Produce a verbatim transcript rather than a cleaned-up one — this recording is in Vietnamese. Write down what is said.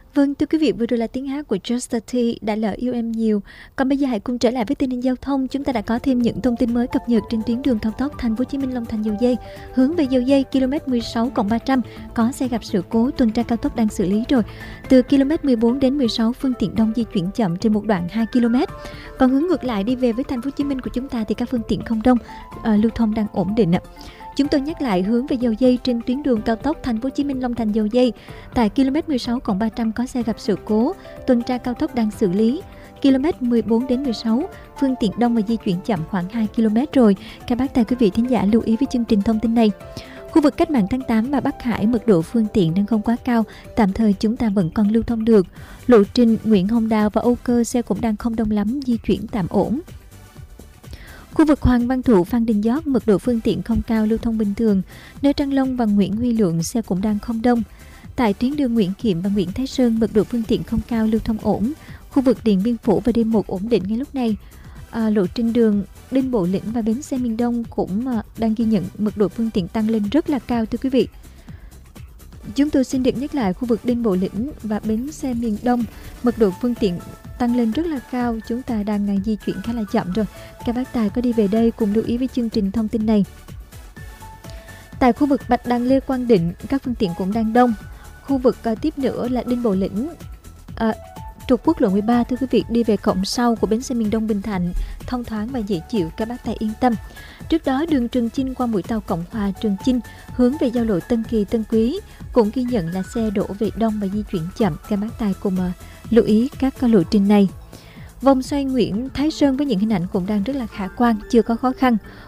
Vâng, thưa quý vị, vừa rồi là tiếng hát của Just T đã lỡ yêu em nhiều. Còn bây giờ hãy cùng trở lại với tình hình giao thông. Chúng ta đã có thêm những thông tin mới cập nhật trên tuyến đường cao tốc Thành phố Hồ Chí Minh Long Thành Dầu Giây. Hướng về Dầu Giây km mười sáu cộng ba trăm có xe gặp sự cố, tuần tra cao tốc đang xử lý rồi. Từ km mười bốn đến mười sáu phương tiện đông di chuyển chậm trên một đoạn hai ki lô mét. Còn hướng ngược lại đi về với Thành phố Hồ Chí Minh của chúng ta thì các phương tiện không đông, uh, lưu thông đang ổn định ạ. Chúng tôi nhắc lại hướng về Dầu Giây trên tuyến đường cao tốc Thành phố Hồ Chí Minh Long Thành Dầu Giây. Tại km mười sáu cộng ba trăm có xe gặp sự cố, tuần tra cao tốc đang xử lý. km mười bốn đến mười sáu, phương tiện đông và di chuyển chậm khoảng hai ki lô mét rồi. Các bác tài quý vị thính giả lưu ý với chương trình thông tin này. Khu vực Cách mạng tháng tám và Bắc Hải mật độ phương tiện đang không quá cao, tạm thời chúng ta vẫn còn lưu thông được. Lộ trình Nguyễn Hồng Đào và Âu Cơ xe cũng đang không đông lắm, di chuyển tạm ổn. Khu vực Hoàng Văn Thụ, Phan Đình Giót, mật độ phương tiện không cao, lưu thông bình thường. Nơi Trang Long và Nguyễn Huy Lượng, xe cũng đang không đông. Tại tuyến đường Nguyễn Kiệm và Nguyễn Thái Sơn, mật độ phương tiện không cao, lưu thông ổn. Khu vực Điện Biên Phủ và đê một ổn định ngay lúc này. À, lộ trình đường Đinh Bộ Lĩnh và bến xe miền Đông cũng à, đang ghi nhận mật độ phương tiện tăng lên rất là cao, thưa quý vị. Chúng tôi xin được nhắc lại khu vực Đinh Bộ Lĩnh và bến xe miền Đông, mật độ phương tiện tăng lên rất là cao, chúng ta đang di chuyển khá là chậm rồi. Các bác tài có đi về đây cùng lưu ý với chương trình thông tin này. Tại khu vực Bạch Đằng Lê Quang Định, các phương tiện cũng đang đông. Khu vực uh, tiếp nữa là Đinh Bộ Lĩnh, uh, trục quốc lộ mười ba, thưa quý vị, đi về cổng sau của bến xe miền Đông Bình Thạnh, thông thoáng và dễ chịu, các bác tài yên tâm. Trước đó, đường Trường Chinh qua mũi tàu Cộng Hòa Trường Chinh hướng về giao lộ Tân Kỳ Tân Quý cũng ghi nhận là xe đổ về đông và di chuyển chậm. Các bác tài cùng uh, lưu ý các lộ trình này. Vòng xoay Nguyễn Thái Sơn với những hình ảnh cũng đang rất là khả quan, chưa có khó khăn.